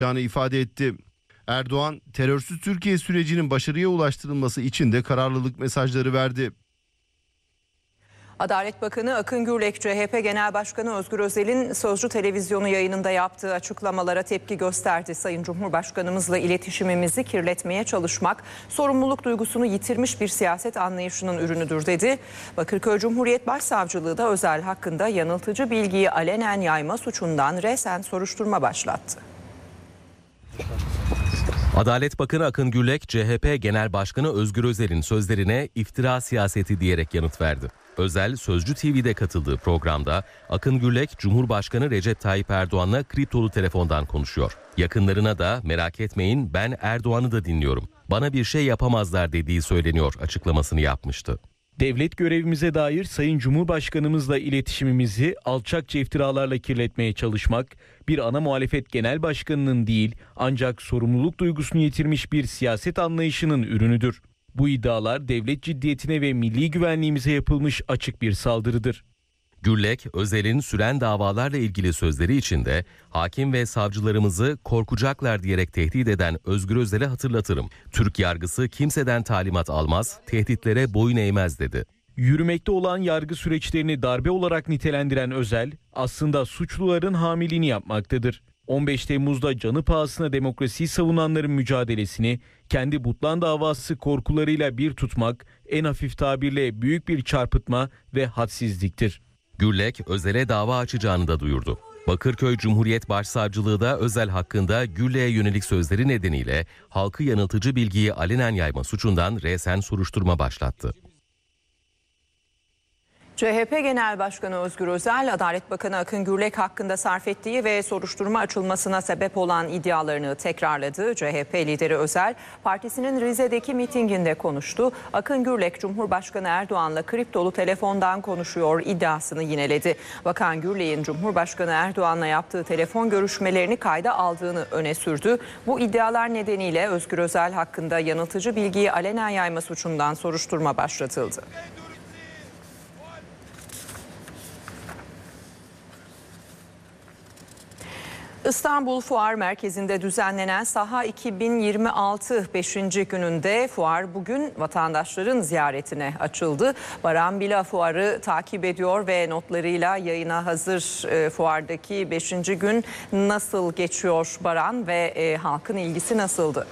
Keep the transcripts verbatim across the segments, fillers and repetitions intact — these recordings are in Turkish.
Yani ifade etti. Erdoğan, terörsüz Türkiye sürecinin başarıya ulaştırılması için de kararlılık mesajları verdi. Adalet Bakanı Akın Gürlek, C H P Genel Başkanı Özgür Özel'in Sözcü Televizyonu yayınında yaptığı açıklamalara tepki gösterdi. Sayın Cumhurbaşkanımızla iletişimimizi kirletmeye çalışmak, sorumluluk duygusunu yitirmiş bir siyaset anlayışının ürünüdür dedi. Bakırköy Cumhuriyet Başsavcılığı da Özel hakkında yanıltıcı bilgiyi alenen yayma suçundan resen soruşturma başlattı. Adalet Bakanı Akın Gürlek, C H P Genel Başkanı Özgür Özel'in sözlerine iftira siyaseti diyerek yanıt verdi. Özel, Sözcü T V'de katıldığı programda Akın Gürlek, Cumhurbaşkanı Recep Tayyip Erdoğan'la kriptolu telefondan konuşuyor. Yakınlarına da merak etmeyin ben Erdoğan'ı da dinliyorum, bana bir şey yapamazlar dediği söyleniyor açıklamasını yapmıştı. Devlet görevimize dair Sayın Cumhurbaşkanımızla iletişimimizi alçakça iftiralarla kirletmeye çalışmak, bir ana muhalefet genel başkanının değil ancak sorumluluk duygusunu yitirmiş bir siyaset anlayışının ürünüdür. Bu iddialar devlet ciddiyetine ve milli güvenliğimize yapılmış açık bir saldırıdır. Gürlek, Özel'in süren davalarla ilgili sözleri içinde hakim ve savcılarımızı korkacaklar diyerek tehdit eden Özgür Özel'e hatırlatırım. Türk yargısı kimseden talimat almaz, tehditlere boyun eğmez dedi. Yürümekte olan yargı süreçlerini darbe olarak nitelendiren Özel, aslında suçluların hamiliğini yapmaktadır. on beş Temmuz'da canı pahasına demokrasiyi savunanların mücadelesini kendi butlan davası korkularıyla bir tutmak, en hafif tabirle büyük bir çarpıtma ve hadsizliktir. Gürlek, Özel'e dava açacağını da duyurdu. Bakırköy Cumhuriyet Başsavcılığı da Özel hakkında Gürlek'e yönelik sözleri nedeniyle halkı yanıltıcı bilgiyi alenen yayma suçundan resen soruşturma başlattı. C H P Genel Başkanı Özgür Özel, Adalet Bakanı Akın Gürlek hakkında sarf ettiği ve soruşturma açılmasına sebep olan iddialarını tekrarladı. C H P lideri Özel, partisinin Rize'deki mitinginde konuştu. Akın Gürlek, Cumhurbaşkanı Erdoğan'la kriptolu telefondan konuşuyor iddiasını yineledi. Bakan Gürlek'in Cumhurbaşkanı Erdoğan'la yaptığı telefon görüşmelerini kayda aldığını öne sürdü. Bu iddialar nedeniyle Özgür Özel hakkında yanıltıcı bilgiyi alenen yayma suçundan soruşturma başlatıldı. İstanbul Fuar Merkezi'nde düzenlenen Saha iki bin yirmi altı beşinci gününde fuar bugün vatandaşların ziyaretine açıldı. Baran Bila fuarı takip ediyor ve notlarıyla yayına hazır. E, fuardaki beşinci gün nasıl geçiyor Baran ve e, halkın ilgisi nasıldı?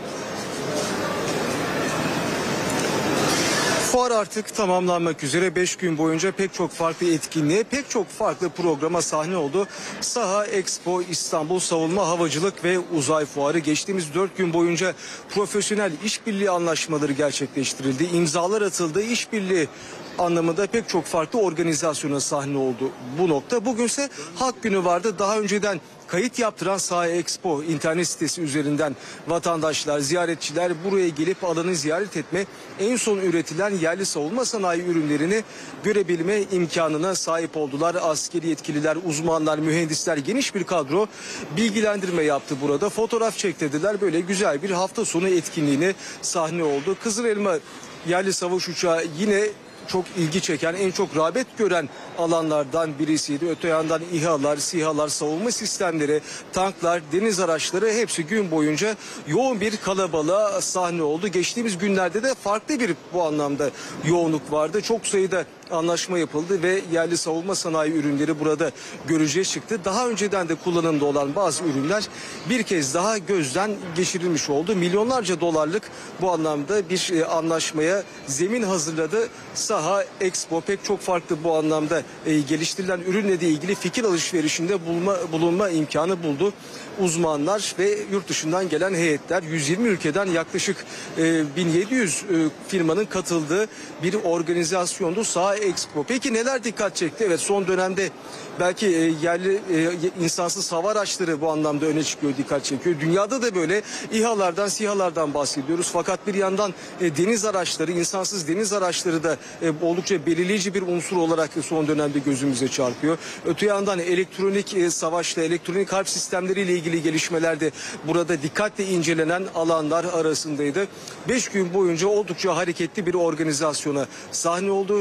Fuar artık tamamlanmak üzere. beş gün boyunca pek çok farklı etkinliğe, pek çok farklı programa sahne oldu. Saha Expo İstanbul Savunma Havacılık ve Uzay Fuarı geçtiğimiz dört gün boyunca profesyonel işbirliği anlaşmaları gerçekleştirildi. İmzalar atıldı. İşbirliği anlamında pek çok farklı organizasyona sahne oldu bu nokta. Bugünse Halk Günü vardı. Daha önceden kayıt yaptıran Saha Expo internet sitesi üzerinden vatandaşlar, ziyaretçiler buraya gelip alanı ziyaret etme, en son üretilen yerli savunma sanayi ürünlerini görebilme imkanına sahip oldular. Askeri yetkililer, uzmanlar, mühendisler, geniş bir kadro bilgilendirme yaptı burada. Fotoğraf çektirdiler. Böyle güzel bir hafta sonu etkinliğine sahne oldu. Kızılelma yerli savaş uçağı yine çok ilgi çeken, en çok rağbet gören alanlardan birisiydi. Öte yandan İHA'lar, SİHA'lar, savunma sistemleri, tanklar, deniz araçları hepsi gün boyunca yoğun bir kalabalığa sahne oldu. Geçtiğimiz günlerde de farklı bir bu anlamda yoğunluk vardı. Çok sayıda anlaşma yapıldı ve yerli savunma sanayi ürünleri burada görücüye çıktı. Daha önceden de kullanımda olan bazı ürünler bir kez daha gözden geçirilmiş oldu. Milyonlarca dolarlık bu anlamda bir anlaşmaya zemin hazırladı. Saha Expo pek çok farklı bu anlamda e, geliştirilen ürünle de ilgili fikir alışverişinde bulma, bulunma imkanı buldu. Uzmanlar ve yurt dışından gelen heyetler, yüz yirmi ülkeden yaklaşık e, bin yedi yüz e, firmanın katıldığı bir organizasyondu Saha Expo. Peki neler dikkat çekti? Evet, son dönemde belki e, yerli e, insansız hava araçları bu anlamda öne çıkıyor, dikkat çekiyor. Dünyada da böyle İHA'lardan, SİHA'lardan bahsediyoruz. Fakat bir yandan e, deniz araçları, insansız deniz araçları da e, oldukça belirleyici bir unsur olarak son dönemde gözümüze çarpıyor. Öte yandan elektronik e, savaşla, elektronik harp sistemleriyle ilgili gelişmeler de burada dikkatle incelenen alanlar arasındaydı. beş gün boyunca oldukça hareketli bir organizasyona sahne olduğu, sık sık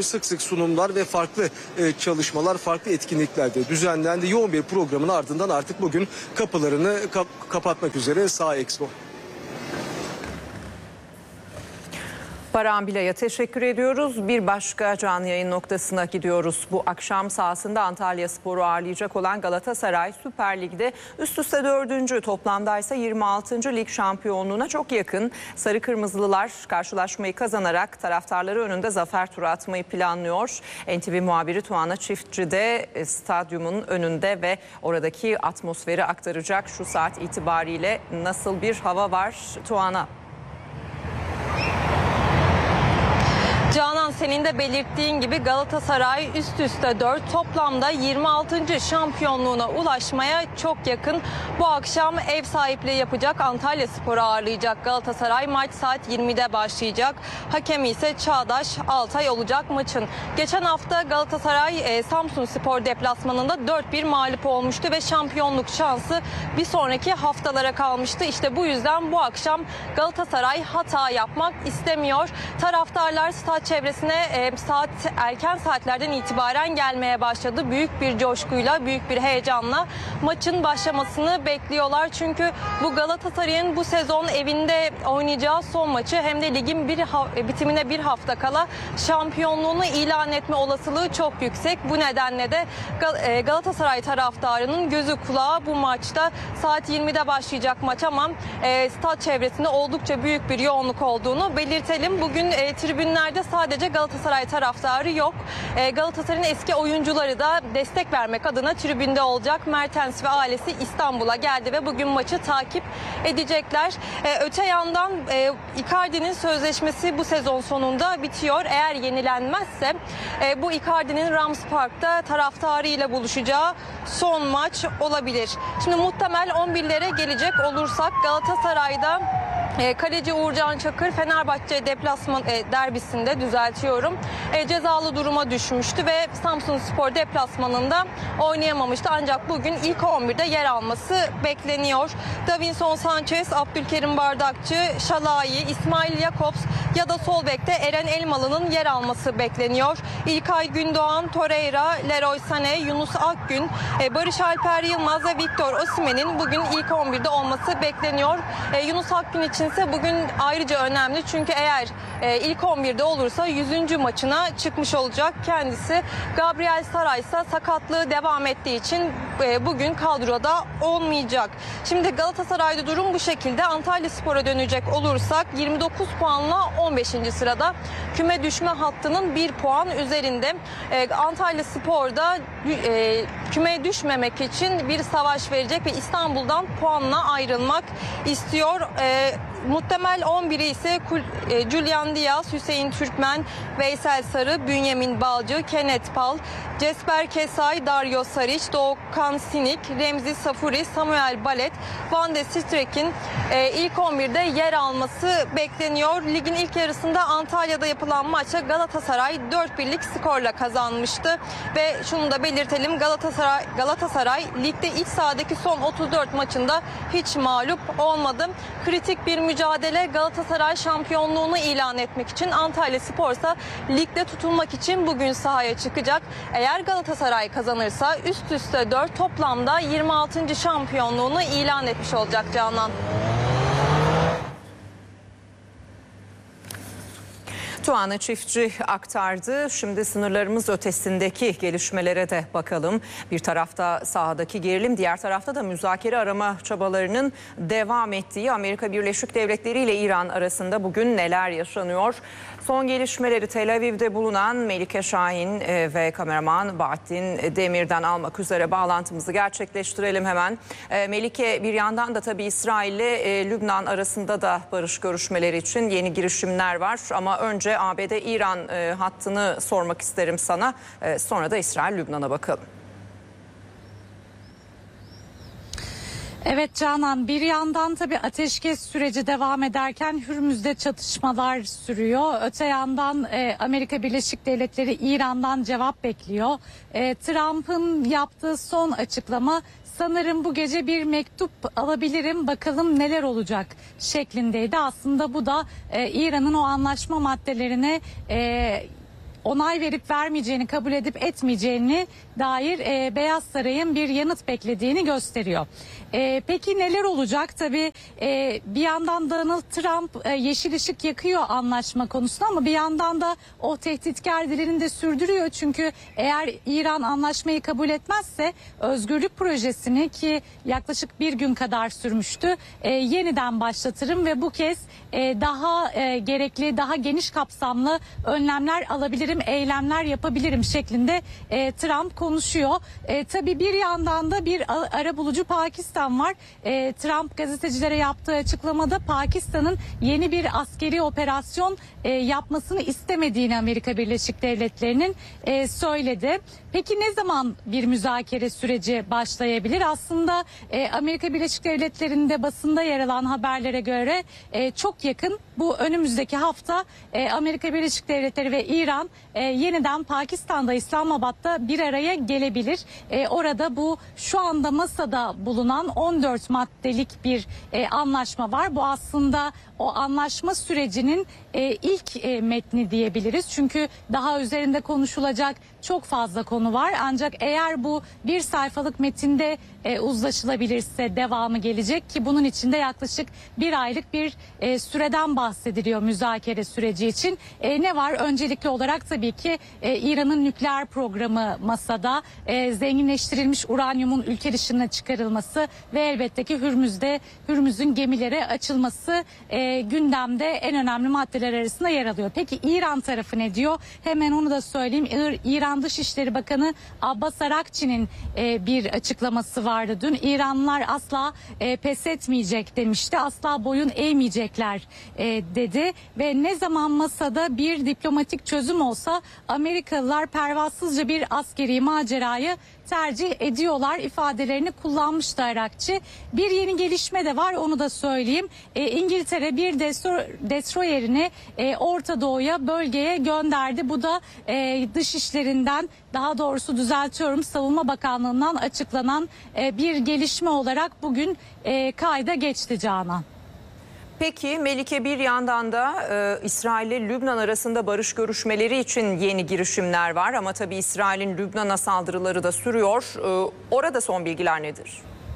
sunumlar ve farklı e, çalışmalar, farklı etkinlikler de düzenlendi. Yoğun bir programın ardından artık bugün kapılarını kap kapatmak üzere Saha Expo. Baran Bilay'a teşekkür ediyoruz. Bir başka canlı yayın noktasına gidiyoruz. Bu akşam sahasında Antalyaspor'u ağırlayacak olan Galatasaray Süper Lig'de üst üste dördüncü, toplamda ise yirmi altıncı lig şampiyonluğuna çok yakın. Sarı Kırmızılılar karşılaşmayı kazanarak taraftarları önünde zafer turu atmayı planlıyor. N T V muhabiri Tuana Çiftçi de stadyumun önünde ve oradaki atmosferi aktaracak. Şu saat itibariyle nasıl bir hava var Tuana? Canan, senin de belirttiğin gibi Galatasaray üst üste dört, toplamda yirmi altıncı şampiyonluğuna ulaşmaya çok yakın. Bu akşam ev sahipliği yapacak Antalyaspor'u ağırlayacak Galatasaray. Maç saat yirmide başlayacak. Hakemi ise Çağdaş Altay olacak maçın. Geçen hafta Galatasaray e, Samsunspor deplasmanında dört bir mağlup olmuştu ve şampiyonluk şansı bir sonraki haftalara kalmıştı. İşte bu yüzden bu akşam Galatasaray hata yapmak istemiyor. Taraftarlar stat çevresine e, saat erken saatlerden itibaren gelmeye başladı. Büyük bir coşkuyla, büyük bir heyecanla maçın başlamasını bekliyorlar. Çünkü bu Galatasaray'ın bu sezon evinde oynayacağı son maçı, hem de ligin bir bitimine bir hafta kala şampiyonluğunu ilan etme olasılığı çok yüksek. Bu nedenle de Galatasaray taraftarının gözü kulağı bu maçta. Saat yirmide başlayacak maç ama e, stat çevresinde oldukça büyük bir yoğunluk olduğunu belirtelim. Bugün e, tribünlerde sadece Galatasaray taraftarı yok. E, Galatasaray'ın eski oyuncuları da destek vermek adına tribünde olacak. Mertens ve ailesi İstanbul'a geldi ve bugün maçı takip edecekler. E, öte yandan e, Icardi'nin sözleşmesi bu sezon sonunda bitiyor. Eğer yenilenmezse e, bu Icardi'nin Rams Park'ta taraftarıyla buluşacağı son maç olabilir. Şimdi muhtemel on birlere gelecek olursak Galatasaray'da E, kaleci Uğurcan Çakır Fenerbahçe deplasman e, derbisinde düzeltiyorum e, cezalı duruma düşmüştü ve Samsunspor deplasmanında oynayamamıştı. Ancak bugün ilk on birde yer alması bekleniyor. Davinson Sanchez, Abdülkerim Bardakçı, Şalai, İsmail Jakobs ya da sol bekte Eren Elmalı'nın yer alması bekleniyor. İlkay Gündoğan, Torreira, Leroy Sané, Yunus Akgün, e, Barış Alper Yılmaz ve Victor Osimhen'in bugün ilk on birde olması bekleniyor. E, Yunus Akgün için ise bugün ayrıca önemli, çünkü eğer e, ilk on birde olursa yüzüncü maçına çıkmış olacak kendisi. Gabriel Saray ise sakatlığı devam ettiği için e, bugün kadroda olmayacak. Şimdi Galatasaray'da durum bu şekilde. Antalyaspor'a dönecek olursak yirmi dokuz puanla on beşinci sırada, küme düşme hattının bir puan üzerinde. E, Antalyaspor'da e, kümeye düşmemek için bir savaş verecek ve İstanbul'dan puanla ayrılmak istiyor. E, Muhtemel on biri ise Julian Diaz, Hüseyin Türkmen, Veysel Sarı, Bünyamin Balcı, Kenneth Pal, Jesper Kesay, Dario Saric, Doğukan Sinik, Remzi Safuri, Samuel Balet, Van de Strek'in e, ilk on birde yer alması bekleniyor. Ligin ilk yarısında Antalya'da yapılan maça Galatasaray dört birlik skorla kazanmıştı ve şunu da belirtelim, Galatasaray Galatasaray ligde iç sahadaki son otuz dört maçında hiç mağlup olmadı. Kritik bir mücadele. Galatasaray şampiyonluğunu ilan etmek için, Antalyaspor ise ligde tutulmak için bugün sahaya çıkacak. Eğer Galatasaray kazanırsa üst üste dört, toplamda yirmi altıncı şampiyonluğunu ilan etmiş olacak Canan. Tuana Çiftçi aktardı. Şimdi sınırlarımız ötesindeki gelişmelere de bakalım. Bir tarafta sahadaki gerilim, diğer tarafta da müzakere arama çabalarının devam ettiği Amerika Birleşik Devletleri ile İran arasında bugün neler yaşanıyor? Son gelişmeleri Tel Aviv'de bulunan Melike Şahin ve kameraman Bahattin Demir'den almak üzere bağlantımızı gerçekleştirelim hemen. Melike, bir yandan da tabii İsrail ile Lübnan arasında da barış görüşmeleri için yeni girişimler var. Ama önce A B D-İran hattını sormak isterim sana. Sonra da İsrail-Lübnan'a bakalım. Evet Canan, bir yandan tabii ateşkes süreci devam ederken Hürmüz'de çatışmalar sürüyor. Öte yandan e, Amerika Birleşik Devletleri İran'dan cevap bekliyor. E, Trump'ın yaptığı son açıklama, sanırım bu gece bir mektup alabilirim, bakalım neler olacak şeklindeydi. Aslında bu da e, İran'ın o anlaşma maddelerine e, onay verip vermeyeceğini, kabul edip etmeyeceğini dair e, Beyaz Saray'ın bir yanıt beklediğini gösteriyor. E, peki neler olacak? Tabii e, bir yandan Donald Trump e, yeşil ışık yakıyor anlaşma konusunda ama bir yandan da o tehditkar dilini de sürdürüyor. Çünkü eğer İran anlaşmayı kabul etmezse özgürlük projesini, ki yaklaşık bir gün kadar sürmüştü, e, yeniden başlatırım ve bu kez e, daha e, gerekli, daha geniş kapsamlı önlemler alabilirim, eylemler yapabilirim şeklinde e, Trump konuşuyor. E, tabii bir yandan da bir arabulucu Pakistan var. E, Trump gazetecilere yaptığı açıklamada Pakistan'ın yeni bir askeri operasyon e, yapmasını istemediğini Amerika Birleşik Devletleri'nin e, söyledi. Peki ne zaman bir müzakere süreci başlayabilir? Aslında e, Amerika Birleşik Devletleri'nde basında yer alan haberlere göre e, çok yakın, bu önümüzdeki hafta e, Amerika Birleşik Devletleri ve İran e, yeniden Pakistan'da, İslamabad'da bir araya gelebilir. E, orada bu şu anda masada bulunan on dört maddelik bir e, anlaşma var. Bu aslında o anlaşma sürecinin e, ilk e, metni diyebiliriz. Çünkü daha üzerinde konuşulacak çok fazla konu var. Ancak eğer bu bir sayfalık metinde e, uzlaşılabilirse devamı gelecek, ki bunun içinde yaklaşık bir aylık bir e, süreden bahsediliyor müzakere süreci için. E, ne var? Öncelikli olarak tabii ki e, İran'ın nükleer programı masada, e, zenginleştirilmiş uranyumun ülke dışına çıkarılması ve elbette ki Hürmüz'de Hürmüz'ün gemilere açılması e, gündemde en önemli maddeler arasında yer alıyor. Peki İran tarafı ne diyor? Hemen onu da söyleyeyim. İr, İran Dışişleri Bakanı Abbas Arakçı'nın e, bir açıklaması vardı dün. İranlılar asla e, pes etmeyecek demişti. Asla boyun eğmeyecekler e, dedi ve ne zaman masada bir diplomatik çözüm olsa Amerikalılar pervasızca bir askeri macerayı tercih ediyorlar ifadelerini kullanmıştı Arakçı. Bir yeni gelişme de var, onu da söyleyeyim. E, İngiltere bir destroyerini e, Orta Doğu'ya, bölgeye gönderdi. Bu da e, dışişlerinden, daha doğrusu düzeltiyorum, Savunma Bakanlığı'ndan açıklanan e, bir gelişme olarak bugün e, kayda geçti Canan. Peki Melike, bir yandan da e, İsrail ile Lübnan arasında barış görüşmeleri için yeni girişimler var ama tabii İsrail'in Lübnan'a saldırıları da sürüyor. E, orada son bilgiler nedir?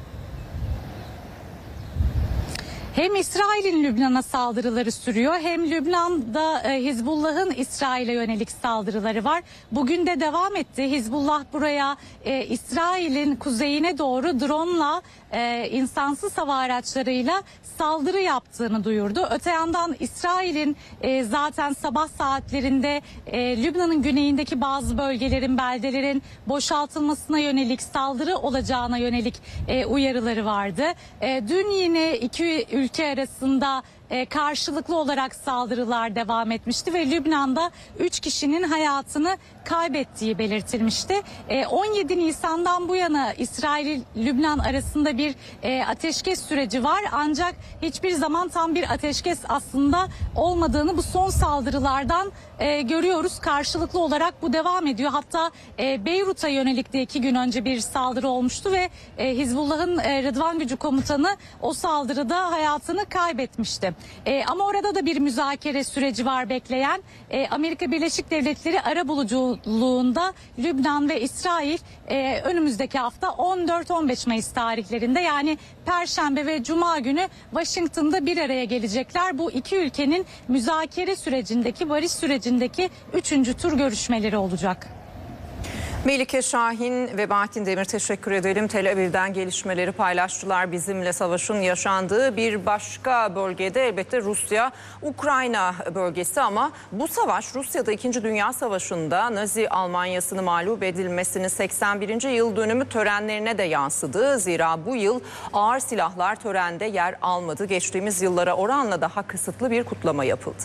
Hem İsrail'in Lübnan'a saldırıları sürüyor, hem Lübnan'da e, Hizbullah'ın İsrail'e yönelik saldırıları var. Bugün de devam etti. Hizbullah buraya e, İsrail'in kuzeyine doğru drone'la, e, insansız hava araçlarıyla saldırı yaptığını duyurdu. Öte yandan İsrail'in e, zaten sabah saatlerinde e, Lübnan'ın güneyindeki bazı bölgelerin, beldelerin boşaltılmasına yönelik, saldırı olacağına yönelik e, uyarıları vardı. E, dün yine iki ülke arasında e, karşılıklı olarak saldırılar devam etmişti ve Lübnan'da üç kişinin hayatını kaybettiği belirtilmişti. E, on yedi Nisan'dan bu yana İsrail-Lübnan arasında bir e, ateşkes süreci var, ancak hiçbir zaman tam bir ateşkes aslında olmadığını bu son saldırılardan e, görüyoruz. Karşılıklı olarak bu devam ediyor. Hatta e, Beyrut'a yönelik de iki gün önce bir saldırı olmuştu ve e, Hizbullah'ın e, Rıdvan Gücü komutanı o saldırıda hayatını kaybetmişti. E, ama orada da bir müzakere süreci var bekleyen. E, Amerika Birleşik Devletleri arabuluculuğunda Lübnan ve İsrail e, önümüzdeki hafta on dört on beş Mayıs tarihlerinde, yani Perşembe ve Cuma günü Washington'da bir araya gelecekler. Bu iki ülkenin müzakere sürecindeki, barış sürecindeki üçüncü tur görüşmeleri olacak. Melike Şahin ve Bahattin Demir, teşekkür edelim. Tel Aviv'den gelişmeleri paylaştılar bizimle. Savaşın yaşandığı bir başka bölgede elbette Rusya-Ukrayna bölgesi, ama bu savaş Rusya'da İkinci Dünya Savaşı'nda Nazi Almanyası'nı mağlup edilmesinin seksen birinci yıl dönümü törenlerine de yansıdı. Zira bu yıl ağır silahlar törende yer almadı. Geçtiğimiz yıllara oranla daha kısıtlı bir kutlama yapıldı.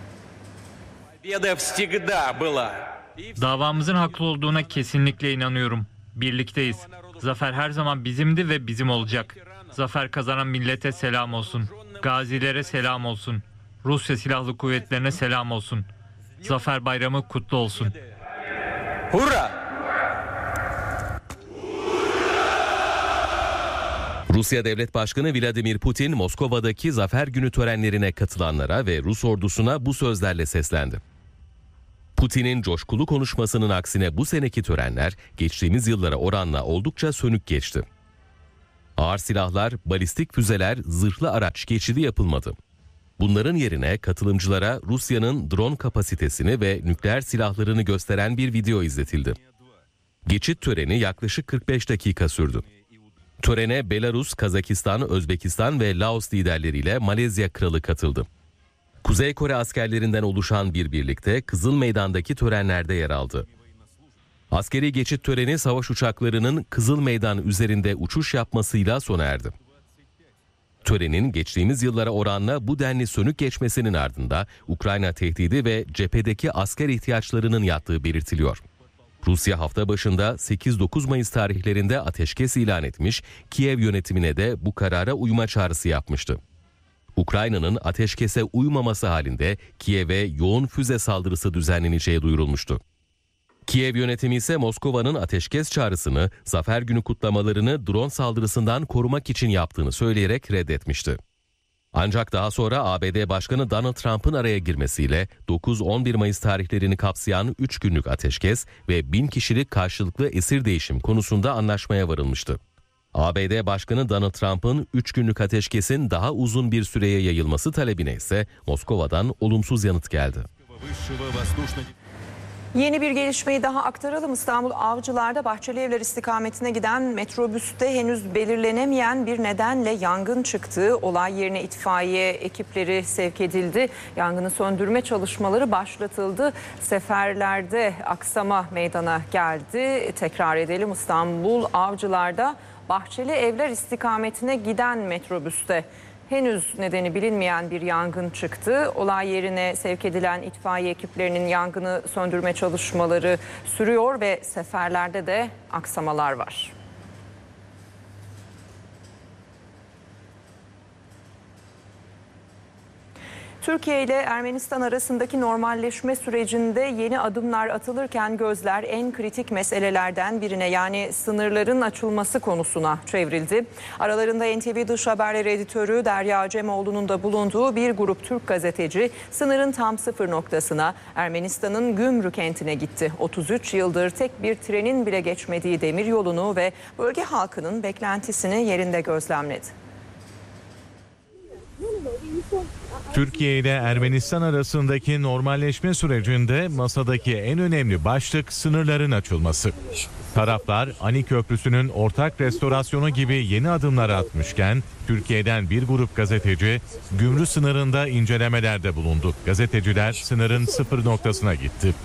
Davamızın haklı olduğuna kesinlikle inanıyorum. Birlikteyiz. Zafer her zaman bizimdi ve bizim olacak. Zafer kazanan millete selam olsun. Gazilere selam olsun. Rusya Silahlı Kuvvetlerine selam olsun. Zafer Bayramı kutlu olsun. Hurra! Rusya Devlet Başkanı Vladimir Putin, Moskova'daki Zafer Günü törenlerine katılanlara ve Rus ordusuna bu sözlerle seslendi. Putin'in coşkulu konuşmasının aksine bu seneki törenler geçtiğimiz yıllara oranla oldukça sönük geçti. Ağır silahlar, balistik füzeler, zırhlı araç geçidi yapılmadı. Bunların yerine katılımcılara Rusya'nın drone kapasitesini ve nükleer silahlarını gösteren bir video izletildi. Geçit töreni yaklaşık kırk beş dakika sürdü. Törene Belarus, Kazakistan, Özbekistan ve Laos liderleriyle Malezya kralı katıldı. Kuzey Kore askerlerinden oluşan bir birlikte Kızıl Meydan'daki törenlerde yer aldı. Askeri geçit töreni savaş uçaklarının Kızıl Meydan üzerinde uçuş yapmasıyla sona erdi. Törenin geçtiğimiz yıllara oranla bu denli sönük geçmesinin ardında Ukrayna tehdidi ve cephedeki asker ihtiyaçlarının yattığı belirtiliyor. Rusya hafta başında sekiz dokuz Mayıs tarihlerinde ateşkes ilan etmiş, Kiev yönetimine de bu karara uyma çağrısı yapmıştı. Ukrayna'nın ateşkese uymaması halinde Kiev'e yoğun füze saldırısı düzenleneceği duyurulmuştu. Kiev yönetimi ise Moskova'nın ateşkes çağrısını, Zafer Günü kutlamalarını drone saldırısından korumak için yaptığını söyleyerek reddetmişti. Ancak daha sonra A B D Başkanı Donald Trump'ın araya girmesiyle dokuz on bir Mayıs tarihlerini kapsayan üç günlük ateşkes ve bin kişilik karşılıklı esir değişim konusunda anlaşmaya varılmıştı. A B D Başkanı Donald Trump'ın üç günlük ateşkesin daha uzun bir süreye yayılması talebine ise Moskova'dan olumsuz yanıt geldi. Yeni bir gelişmeyi daha aktaralım. İstanbul Avcılar'da Bahçelievler istikametine giden metrobüste henüz belirlenemeyen bir nedenle yangın çıktı. Olay yerine itfaiye ekipleri sevk edildi. Yangını söndürme çalışmaları başlatıldı. Seferlerde aksama meydana geldi. Tekrar edelim, İstanbul Avcılar'da Bahçelievler istikametine giden metrobüste henüz nedeni bilinmeyen bir yangın çıktı. Olay yerine sevk edilen itfaiye ekiplerinin yangını söndürme çalışmaları sürüyor ve seferlerde de aksamalar var. Türkiye ile Ermenistan arasındaki normalleşme sürecinde yeni adımlar atılırken gözler en kritik meselelerden birine, yani sınırların açılması konusuna çevrildi. Aralarında N T V Dış Haberler editörü Derya Acemoğlu'nun da bulunduğu bir grup Türk gazeteci sınırın tam sıfır noktasına, Ermenistan'ın Gümrü kentine gitti. otuz üç yıldır tek bir trenin bile geçmediği demiryolunu ve bölge halkının beklentisini yerinde gözlemledi. Türkiye ile Ermenistan arasındaki normalleşme sürecinde masadaki en önemli başlık sınırların açılması. Taraflar Ani Köprüsü'nün ortak restorasyonu gibi yeni adımlar atmışken Türkiye'den bir grup gazeteci Gümrü sınırında incelemelerde bulundu. Gazeteciler sınırın sıfır noktasına gitti.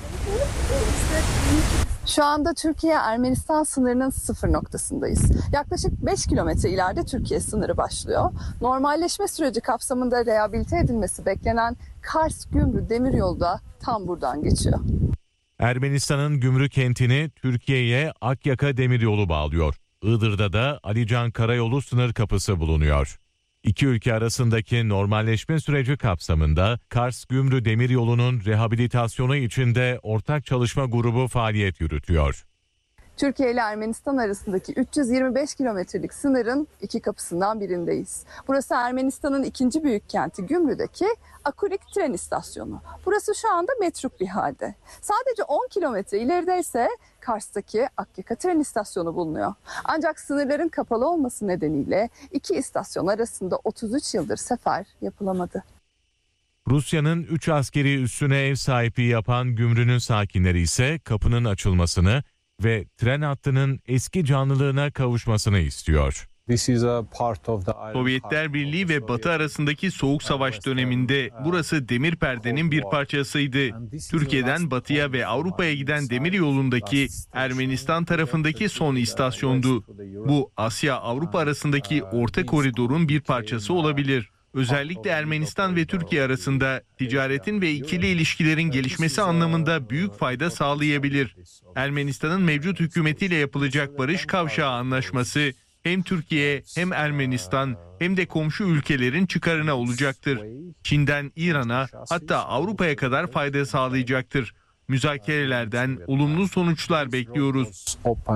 Şu anda Türkiye-Ermenistan sınırının sıfır noktasındayız. Yaklaşık beş kilometre ileride Türkiye sınırı başlıyor. Normalleşme süreci kapsamında rehabilite edilmesi beklenen Kars-Gümrü demiryolu da tam buradan geçiyor. Ermenistan'ın Gümrü kentini Türkiye'ye Akyaka demiryolu bağlıyor. Iğdır'da da Alican Karayolu sınır kapısı bulunuyor. İki ülke arasındaki normalleşme süreci kapsamında Kars-Gümrü demiryolunun rehabilitasyonu içinde ortak çalışma grubu faaliyet yürütüyor. Türkiye ile Ermenistan arasındaki üç yüz yirmi beş kilometrelik sınırın iki kapısından birindeyiz. Burası Ermenistan'ın ikinci büyük kenti Gümrü'deki Akurik tren istasyonu. Burası şu anda metruk bir halde. Sadece on kilometre ileride ise Kars'taki Akyaka tren istasyonu bulunuyor. Ancak sınırların kapalı olması nedeniyle iki istasyon arasında otuz üç yıldır sefer yapılamadı. Rusya'nın üç askeri üssüne ev sahipliği yapan Gümrü'nün sakinleri ise kapının açılmasını ve tren hattının eski canlılığına kavuşmasını istiyor. Sovyetler Birliği ve Batı arasındaki Soğuk Savaş döneminde burası demir perdenin bir parçasıydı. Türkiye'den Batı'ya ve Avrupa'ya giden demir yolundaki Ermenistan tarafındaki son istasyondu. Bu Asya-Avrupa arasındaki orta koridorun bir parçası olabilir. Özellikle Ermenistan ve Türkiye arasında ticaretin ve ikili ilişkilerin gelişmesi anlamında büyük fayda sağlayabilir. Ermenistan'ın mevcut hükümetiyle yapılacak Barış Kavşağı Anlaşması hem Türkiye hem Ermenistan hem de komşu ülkelerin çıkarına olacaktır. Çin'den İran'a, hatta Avrupa'ya kadar fayda sağlayacaktır. Müzakerelerden olumlu sonuçlar bekliyoruz.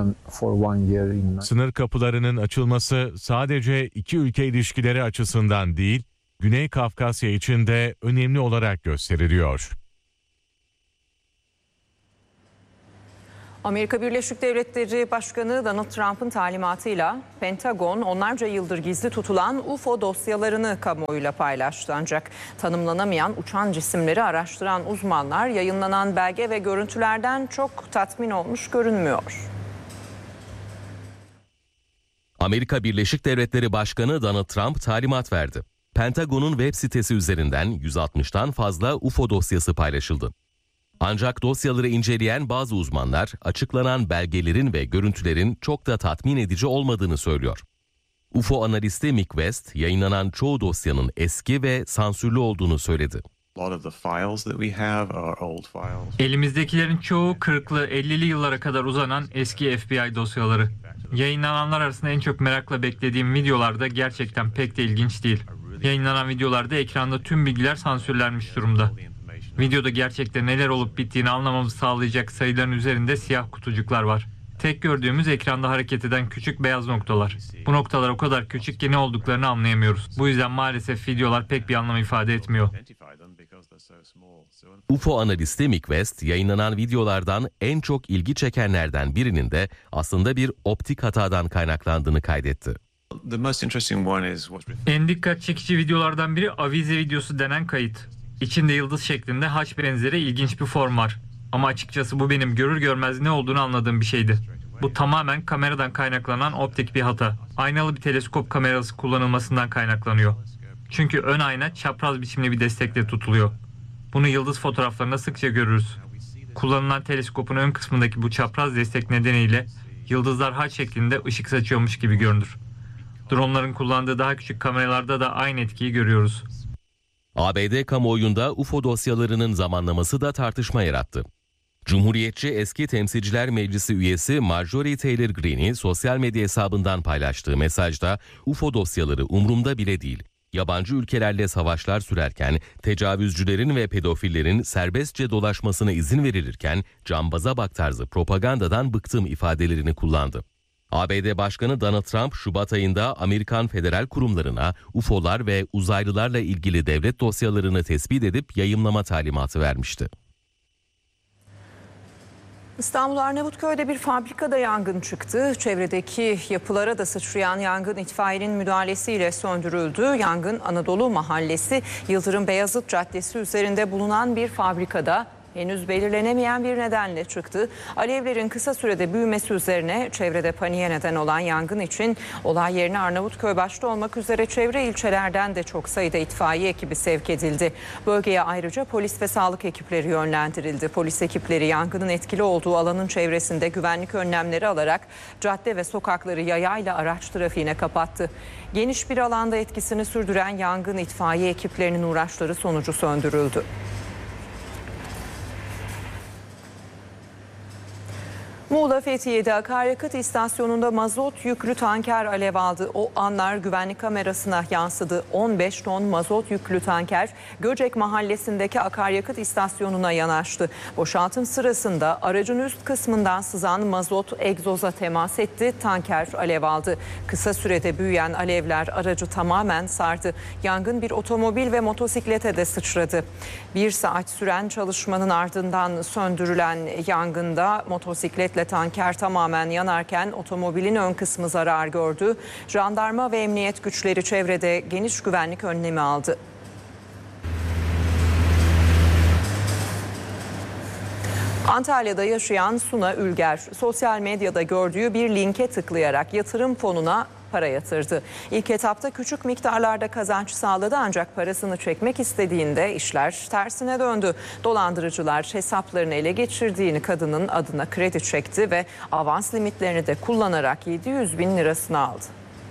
Sınır kapılarının açılması sadece iki ülke ilişkileri açısından değil, Güney Kafkasya için de önemli olarak gösteriliyor. Amerika Birleşik Devletleri Başkanı Donald Trump'ın talimatıyla Pentagon onlarca yıldır gizli tutulan U F O dosyalarını kamuoyuyla paylaştı. Ancak tanımlanamayan uçan cisimleri araştıran uzmanlar yayınlanan belge ve görüntülerden çok tatmin olmuş görünmüyor. Amerika Birleşik Devletleri Başkanı Donald Trump talimat verdi. Pentagon'un web sitesi üzerinden yüz altmıştan fazla U F O dosyası paylaşıldı. Ancak dosyaları inceleyen bazı uzmanlar açıklanan belgelerin ve görüntülerin çok da tatmin edici olmadığını söylüyor. U F O analisti Mick West, yayınlanan çoğu dosyanın eski ve sansürlü olduğunu söyledi. Elimizdekilerin çoğu kırklı ellili yıllara kadar uzanan eski F B I dosyaları. Yayınlananlar arasında en çok merakla beklediğim videolarda gerçekten pek de ilginç değil. Yayınlanan videolarda ekranda tüm bilgiler sansürlenmiş durumda. Videoda gerçekten neler olup bittiğini anlamamızı sağlayacak sayıların üzerinde siyah kutucuklar var. Tek gördüğümüz ekranda hareket eden küçük beyaz noktalar. Bu noktalar o kadar küçük ki ne olduklarını anlayamıyoruz. Bu yüzden maalesef videolar pek bir anlam ifade etmiyor. U F O analisti Mick West, yayınlanan videolardan en çok ilgi çekenlerden birinin de aslında bir optik hatadan kaynaklandığını kaydetti. En dikkat çekici videolardan biri avize videosu denen kayıt. İçinde yıldız şeklinde haç benzeri ilginç bir form var. Ama açıkçası bu benim görür görmez ne olduğunu anladığım bir şeydi. Bu tamamen kameradan kaynaklanan optik bir hata. Aynalı bir teleskop kamerası kullanılmasından kaynaklanıyor. Çünkü ön ayna çapraz biçimli bir destekle tutuluyor. Bunu yıldız fotoğraflarında sıkça görürüz. Kullanılan teleskopun ön kısmındaki bu çapraz destek nedeniyle yıldızlar haç şeklinde ışık saçıyormuş gibi görünür. Dronların kullandığı daha küçük kameralarda da aynı etkiyi görüyoruz. A B D kamuoyunda U F O dosyalarının zamanlaması da tartışma yarattı. Cumhuriyetçi eski Temsilciler Meclisi üyesi Marjorie Taylor Greene'i sosyal medya hesabından paylaştığı mesajda U F O dosyaları umrumda bile değil. Yabancı ülkelerle savaşlar sürerken, tecavüzcülerin ve pedofillerin serbestçe dolaşmasına izin verilirken cambaza bak tarzı propagandadan bıktım ifadelerini kullandı. A B D Başkanı Donald Trump, Şubat ayında Amerikan federal kurumlarına U F O'lar ve uzaylılarla ilgili devlet dosyalarını tespit edip yayımlama talimatı vermişti. İstanbul Arnavutköy'de bir fabrikada yangın çıktı. Çevredeki yapılara da sıçrayan yangın itfaiyenin müdahalesiyle söndürüldü. Yangın Anadolu Mahallesi Yıldırım Beyazıt Caddesi üzerinde bulunan bir fabrikada henüz belirlenemeyen bir nedenle çıktı. Alevlerin kısa sürede büyümesi üzerine çevrede paniğe neden olan yangın için olay yerine Arnavutköy başta olmak üzere çevre ilçelerden de çok sayıda itfaiye ekibi sevk edildi. Bölgeye ayrıca polis ve sağlık ekipleri yönlendirildi. Polis ekipleri yangının etkili olduğu alanın çevresinde güvenlik önlemleri alarak cadde ve sokakları yayayla araç trafiğine kapattı. Geniş bir alanda etkisini sürdüren yangın itfaiye ekiplerinin uğraşları sonucu söndürüldü. Muğla Fethiye'de akaryakıt istasyonunda mazot yüklü tanker alev aldı. O anlar güvenlik kamerasına yansıdı. on beş ton mazot yüklü tanker Göcek Mahallesi'ndeki akaryakıt istasyonuna yanaştı. Boşaltım sırasında aracın üst kısmından sızan mazot egzoza temas etti. Tanker alev aldı. Kısa sürede büyüyen alevler aracı tamamen sardı. Yangın bir otomobil ve motosiklete de sıçradı. Bir saat süren çalışmanın ardından söndürülen yangında motosikletle tanker tamamen yanarken otomobilin ön kısmı zarar gördü. Jandarma ve emniyet güçleri çevrede geniş güvenlik önlemi aldı. Antalya'da yaşayan Suna Ülger, sosyal medyada gördüğü bir linke tıklayarak yatırım fonuna para yatırdı. İlk etapta küçük miktarlarda kazanç sağladı ancak parasını çekmek istediğinde işler tersine döndü. Dolandırıcılar hesaplarını ele geçirdiğini kadının adına kredi çekti ve avans limitlerini de kullanarak yedi yüz bin lirasını aldı.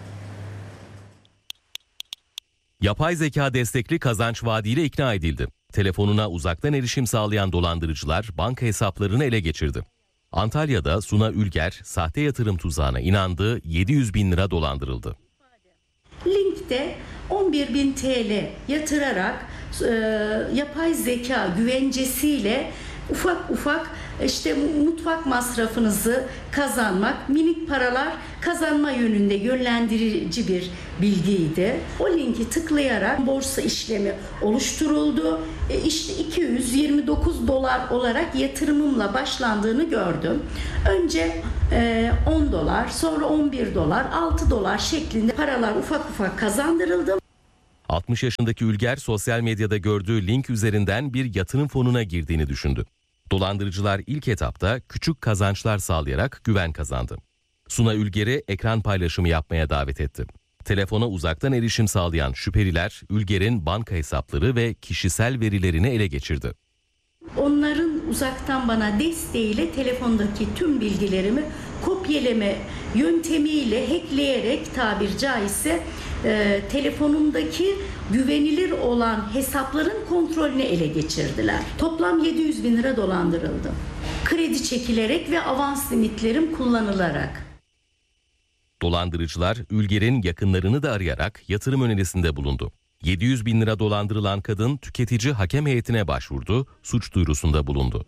Yapay zeka destekli kazanç vaadiyle ikna edildi. Telefonuna uzaktan erişim sağlayan dolandırıcılar banka hesaplarını ele geçirdi. Antalya'da Suna Ülger sahte yatırım tuzağına inandı, yedi yüz bin lira dolandırıldı. Linkte on bir bin T L yatırarak e, yapay zeka güvencesiyle ufak ufak işte mutfak masrafınızı kazanmak, minik paralar kazanma yönünde yönlendirici bir bilgiydi. O linki tıklayarak borsa işlemi oluşturuldu. E işte iki yüz yirmi dokuz dolar olarak yatırımımla başlandığını gördüm. Önce e, on dolar, sonra on bir dolar, altı dolar şeklinde paralar ufak ufak kazandırıldı. altmış yaşındaki Ülger sosyal medyada gördüğü link üzerinden bir yatırım fonuna girdiğini düşündü. Dolandırıcılar ilk etapta küçük kazançlar sağlayarak güven kazandı. Suna Ülger'i ekran paylaşımı yapmaya davet etti. Telefona uzaktan erişim sağlayan şüpheliler Ülger'in banka hesapları ve kişisel verilerini ele geçirdi. Onların uzaktan bana desteğiyle telefondaki tüm bilgilerimi kopyalama yöntemiyle hackleyerek, tabir caizse e, telefonumdaki güvenilir olan hesapların kontrolünü ele geçirdiler. Toplam yedi yüz bin lira dolandırıldım. Kredi çekilerek ve avans limitlerim kullanılarak. Dolandırıcılar Ülger'in yakınlarını da arayarak yatırım önerisinde bulundu. yedi yüz bin lira dolandırılan kadın tüketici hakem heyetine başvurdu, suç duyurusunda bulundu.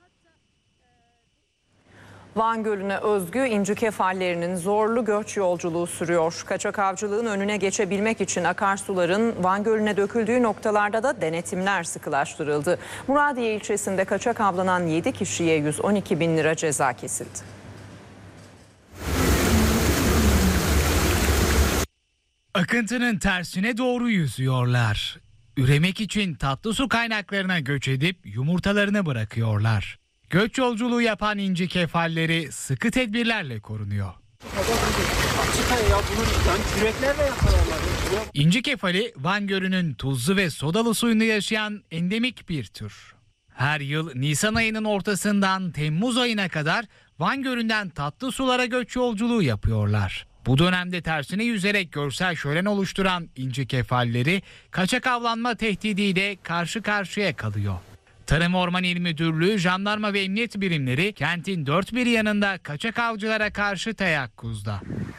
Van Gölü'ne özgü inci kefallerinin zorlu göç yolculuğu sürüyor. Kaçak avcılığın önüne geçebilmek için akarsuların Van Gölü'ne döküldüğü noktalarda da denetimler sıkılaştırıldı. Muradiye ilçesinde kaçak avlanan yedi kişiye yüz on iki bin lira ceza kesildi. Akıntının tersine doğru yüzüyorlar. Üremek için tatlı su kaynaklarına göç edip yumurtalarını bırakıyorlar. Göç yolculuğu yapan inci kefalleri sıkı tedbirlerle korunuyor. İnci kefali Van Gölü'nün tuzlu ve sodalı suyunda yaşayan endemik bir tür. Her yıl Nisan ayının ortasından Temmuz ayına kadar Van Gölü'nden tatlı sulara göç yolculuğu yapıyorlar. Bu dönemde tersine yüzerek görsel şölen oluşturan inci kefalleri kaçak avlanma tehdidiyle karşı karşıya kalıyor. Tarım Orman İl Müdürlüğü, jandarma ve emniyet birimleri kentin dört bir yanında kaçak avcılara karşı teyakkuzda.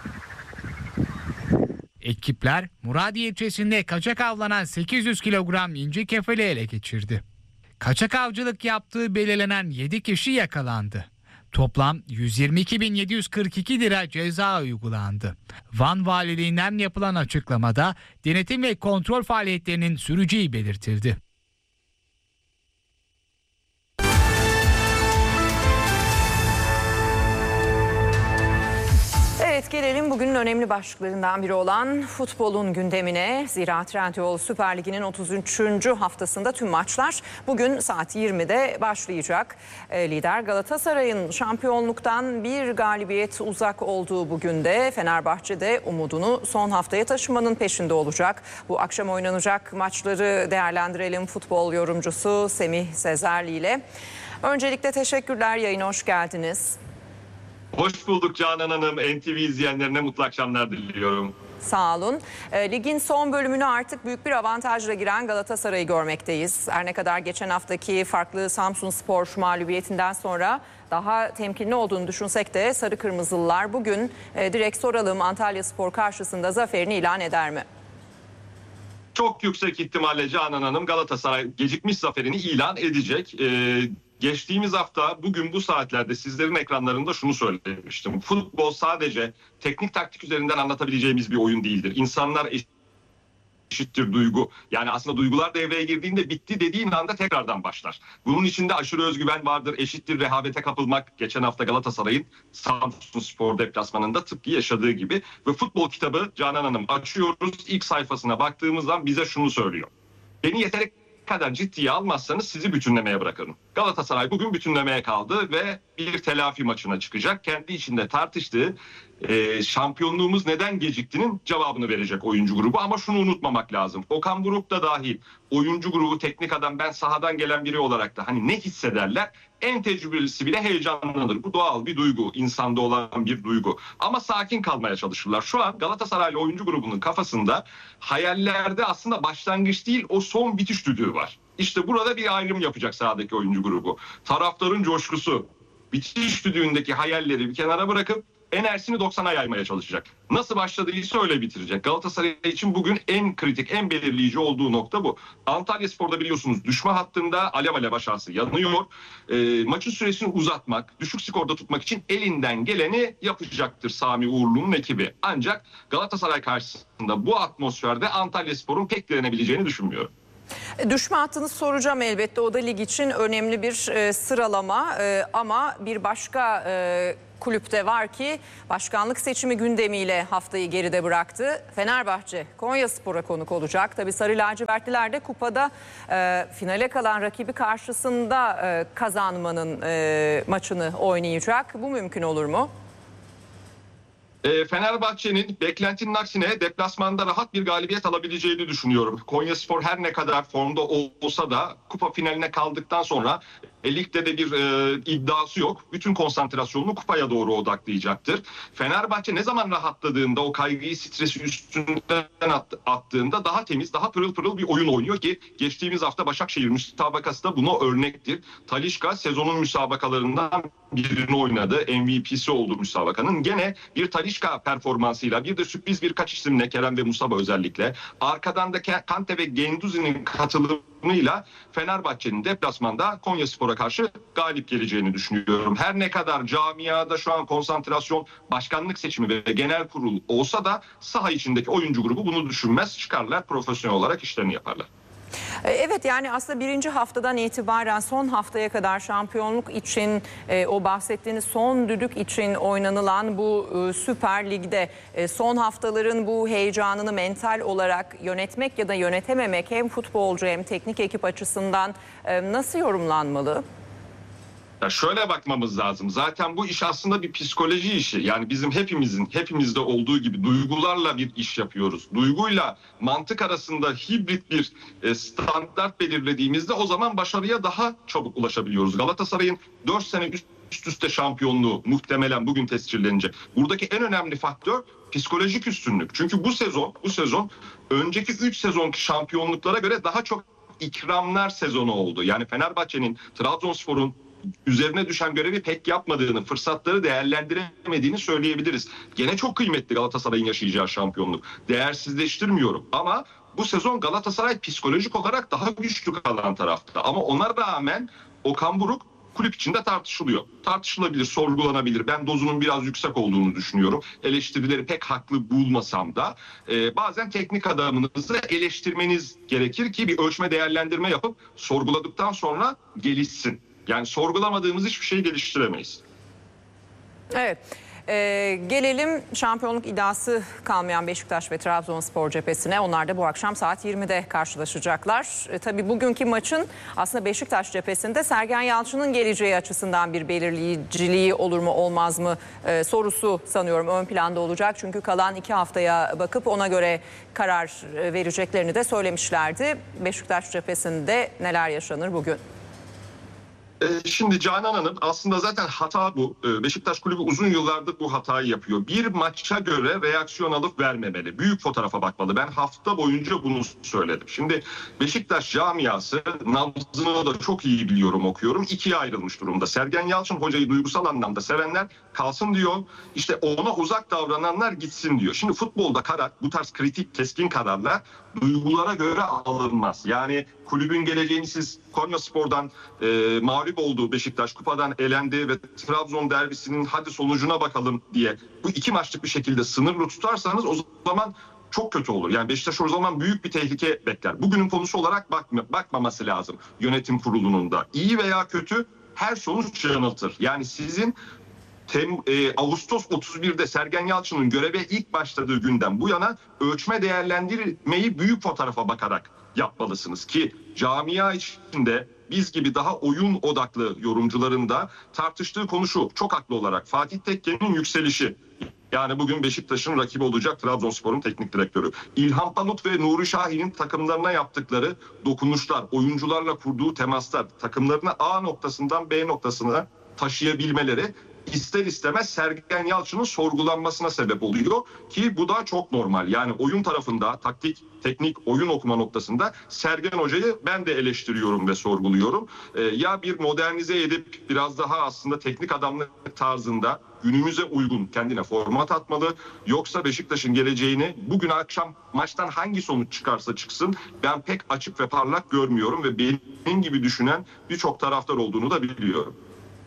Ekipler Muradiye ilçesinde kaçak avlanan sekiz yüz kilogram inci kefali ele geçirdi. Kaçak avcılık yaptığı belirlenen yedi kişi yakalandı. Toplam yüz yirmi iki bin yedi yüz kırk iki lira ceza uygulandı. Van Valiliğinden yapılan açıklamada denetim ve kontrol faaliyetlerinin süreceği belirtildi. Evet, gelelim bugünün önemli başlıklarından biri olan futbolun gündemine. Zira Trendyol Süper Ligi'nin otuz üçüncü haftasında tüm maçlar bugün saat yirmide başlayacak. E, lider Galatasaray'ın şampiyonluktan bir galibiyet uzak olduğu bugün de Fenerbahçe'de umudunu son haftaya taşımanın peşinde olacak. Bu akşam oynanacak maçları değerlendirelim futbol yorumcusu Semih Sezerli ile. Öncelikle teşekkürler, yayına hoş geldiniz. Hoş bulduk Canan Hanım. N T V izleyenlerine mutlu akşamlar diliyorum. Sağ olun. E, ligin son bölümünü artık büyük bir avantajla giren Galatasaray'ı görmekteyiz. Her ne kadar geçen haftaki farklı Samsunspor mağlubiyetinden sonra daha temkinli olduğunu düşünsek de Sarı Kırmızılılar bugün e, direkt soralım, Antalyaspor karşısında zaferini ilan eder mi? Çok yüksek ihtimalle Canan Hanım Galatasaray gecikmiş zaferini ilan edecek. Ee, geçtiğimiz hafta bugün bu saatlerde sizlerin ekranlarında şunu söylemiştim. Futbol sadece teknik taktik üzerinden anlatabileceğimiz bir oyun değildir. İnsanlar eşittir duygu. Yani aslında duygular devreye girdiğinde bitti dediğin anda tekrardan başlar. Bunun içinde aşırı özgüven vardır. Eşittir rehavete kapılmak. Geçen hafta Galatasaray'ın Samsunspor deplasmanında tıpkı yaşadığı gibi. Ve futbol kitabı Canan Hanım açıyoruz. İlk sayfasına baktığımızdan bize şunu söylüyor. Beni yeteri kadar ciddiye almazsanız sizi bütünlemeye bırakırım. Galatasaray bugün bütünlemeye kaldı ve bir telafi maçına çıkacak. Kendi içinde tartıştığı e, şampiyonluğumuz neden geciktiğinin cevabını verecek oyuncu grubu. Ama şunu unutmamak lazım. Okan Buruk da dahil oyuncu grubu, teknik adam, ben sahadan gelen biri olarak da hani ne hissederler? En tecrübelisi bile heyecanlanır. Bu doğal bir duygu, insanda olan bir duygu. Ama sakin kalmaya çalışırlar. Şu an Galatasaraylı oyuncu grubunun kafasında hayallerde aslında başlangıç değil, o son bitiş düdüğü var. İşte burada bir ayrım yapacak sahadaki oyuncu grubu. Taraftarın coşkusu, bitiş düdüğündeki hayalleri bir kenara bırakıp enerjisini doksana yaymaya çalışacak. Nasıl başladıysa öyle bitirecek. Galatasaray için bugün en kritik, en belirleyici olduğu nokta bu. Antalyaspor'da biliyorsunuz düşme hattında alev alev aşağısı yanıyor. E, maçın süresini uzatmak, düşük skorda tutmak için elinden geleni yapacaktır Sami Uğurlu'nun ekibi. Ancak Galatasaray karşısında bu atmosferde Antalyaspor'un pek direnebileceğini düşünmüyorum. Düşme hattını soracağım elbette. O da lig için önemli bir e, sıralama e, ama bir başka e, kulüpte var ki başkanlık seçimi gündemiyle haftayı geride bıraktı. Fenerbahçe Konyaspor'a konuk olacak. Tabii Sarı Lacivertliler de kupada e, finale kalan rakibi karşısında e, kazanmanın e, maçını oynayacak. Bu mümkün olur mu? Fenerbahçe'nin beklentinin aksine deplasmanda rahat bir galibiyet alabileceğini düşünüyorum. Konyaspor her ne kadar formda olsa da kupa finaline kaldıktan sonra e, ligde de bir e, iddiası yok. Bütün konsantrasyonunu kupaya doğru odaklayacaktır. Fenerbahçe ne zaman rahatladığında, o kaygıyı, stresi üstünden at, attığında daha temiz, daha pırıl pırıl bir oyun oynuyor ki geçtiğimiz hafta Başakşehir müsabakası da buna örnektir. Talisca sezonun müsabakalarından birini oynadı. M V P'si oldu müsabakanın. Gene bir Talisca performansıyla, bir de sürpriz birkaç isimle, Kerem ve Musaba özellikle, arkadan da Kante ve Genduzi'nin katılımıyla Fenerbahçe'nin deplasmanda Konyaspor'a karşı galip geleceğini düşünüyorum. Her ne kadar camiada şu an konsantrasyon başkanlık seçimi ve genel kurul olsa da saha içindeki oyuncu grubu bunu düşünmez. Çıkarlar, profesyonel olarak işlerini yaparlar. Evet, yani aslında birinci haftadan itibaren son haftaya kadar şampiyonluk için e, o bahsettiğiniz son düdük için oynanılan bu e, Süper Lig'de e, son haftaların bu heyecanını mental olarak yönetmek ya da yönetememek hem futbolcu hem teknik ekip açısından e, nasıl yorumlanmalı? Ya şöyle bakmamız lazım. Zaten bu iş aslında bir psikoloji işi. Yani bizim hepimizin, hepimizde olduğu gibi duygularla bir iş yapıyoruz. Duyguyla mantık arasında hibrit bir e, standart belirlediğimizde o zaman başarıya daha çabuk ulaşabiliyoruz. Galatasaray'ın dört sene üst üst üste şampiyonluğu muhtemelen bugün tescillenecek. Buradaki en önemli faktör psikolojik üstünlük. Çünkü bu sezon, bu sezon önceki üç sezonki şampiyonluklara göre daha çok ikramlar sezonu oldu. Yani Fenerbahçe'nin, Trabzonspor'un üzerine düşen görevi pek yapmadığını, fırsatları değerlendiremediğini söyleyebiliriz. Gene çok kıymetli Galatasaray'ın yaşayacağı şampiyonluk. Değersizleştirmiyorum ama bu sezon Galatasaray psikolojik olarak daha güçlü kalan tarafta. Ama ona rağmen Okan Buruk kulüp içinde tartışılıyor. Tartışılabilir, sorgulanabilir. Ben dozunun biraz yüksek olduğunu düşünüyorum. Eleştirileri pek haklı bulmasam da e, bazen teknik adamınızı eleştirmeniz gerekir ki bir ölçme değerlendirme yapıp sorguladıktan sonra gelişsin. Yani sorgulamadığımız hiçbir şeyi geliştiremeyiz. Evet. Ee, gelelim şampiyonluk iddiası kalmayan Beşiktaş ve Trabzonspor cephesine. Onlar da bu akşam saat yirmide karşılaşacaklar. E, tabii bugünkü maçın aslında Beşiktaş cephesinde Sergen Yalçın'ın geleceği açısından bir belirleyiciliği olur mu olmaz mı e, sorusu sanıyorum ön planda olacak. Çünkü kalan iki haftaya bakıp ona göre karar vereceklerini de söylemişlerdi. Beşiktaş cephesinde neler yaşanır bugün? Şimdi Canan Hanım, aslında zaten hata bu. Beşiktaş Kulübü uzun yıllardır bu hatayı yapıyor. Bir maça göre reaksiyon alıp vermemeli. Büyük fotoğrafa bakmalı. Ben hafta boyunca bunu söyledim. Şimdi Beşiktaş camiası, nabzını da çok iyi biliyorum, okuyorum, ikiye ayrılmış durumda. Sergen Yalçın hocayı duygusal anlamda sevenler kalsın diyor. İşte ona uzak davrananlar gitsin diyor. Şimdi futbolda karar, bu tarz kritik, keskin kararlar duygulara göre alınmaz. Yani kulübün geleceğini siz Konyaspor'dan e, mağlup olduğu Beşiktaş kupadan elendi ve Trabzon derbisinin hadi sonucuna bakalım diye bu iki maçlık bir şekilde sınırlı tutarsanız o zaman çok kötü olur. Yani Beşiktaş o zaman büyük bir tehlike bekler. Bugünün konusu olarak bakma, bakmaması lazım yönetim kurulunun da. İyi veya kötü her sonuç yanıltır. Yani sizin Tem, e, Ağustos otuz birde Sergen Yalçın'ın göreve ilk başladığı günden bu yana ölçme değerlendirmeyi büyük fotoğrafa bakarak yapmalısınız ki camia içinde biz gibi daha oyun odaklı yorumcuların da tartıştığı konu şu, çok haklı olarak Fatih Tekke'nin yükselişi. Yani bugün Beşiktaş'ın rakibi olacak Trabzonspor'un teknik direktörü. İlhan Palut ve Nuri Şahin'in takımlarına yaptıkları dokunuşlar, oyuncularla kurduğu temaslar, takımlarını A noktasından B noktasına taşıyabilmeleri ister istemez Sergen Yalçın'ın sorgulanmasına sebep oluyor ki bu da çok normal. Yani oyun tarafında taktik, teknik, oyun okuma noktasında Sergen Hoca'yı ben de eleştiriyorum ve sorguluyorum. Ee, ya bir modernize edip biraz daha aslında teknik adamlık tarzında günümüze uygun kendine format atmalı. Yoksa Beşiktaş'ın geleceğini bugün akşam maçtan hangi sonuç çıkarsa çıksın ben pek açık ve parlak görmüyorum ve benim gibi düşünen birçok taraftar olduğunu da biliyorum.